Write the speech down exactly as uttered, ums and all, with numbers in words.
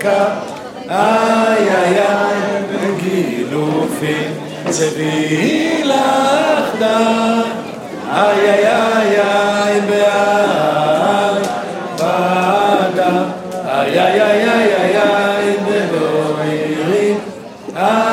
דרכה, איי איי איי בגילופין, צבי לך דה, איי איי איי איי באי בדה, איי איי איי איי איי בלא עירים,